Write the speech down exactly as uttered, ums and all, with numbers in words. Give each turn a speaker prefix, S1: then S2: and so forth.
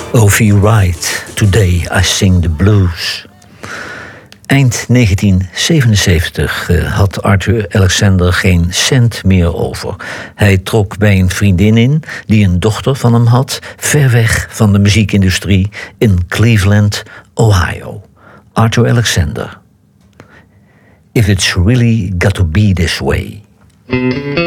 S1: O V. Wright, Today I Sing the Blues. Eind negentien zevenenzeventig uh, had Arthur Alexander geen cent meer over. Hij trok bij een vriendin in die een dochter van hem had, ver weg van de muziekindustrie in Cleveland, Ohio. Arthur Alexander. If it's really got to be this way.